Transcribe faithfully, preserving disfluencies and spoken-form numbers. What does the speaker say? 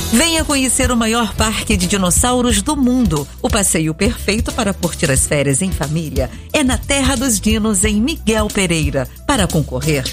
Venha conhecer o maior parque de dinossauros do mundo. O passeio perfeito para curtir as férias em família é na Terra dos Dinos, em Miguel Pereira. Para concorrer,